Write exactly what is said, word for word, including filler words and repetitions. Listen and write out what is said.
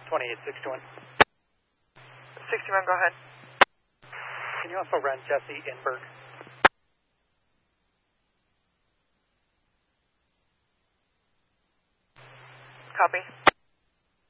twenty-eight sixty-one. sixty-one, go ahead. Can you also run Jesse Inberg? Copy.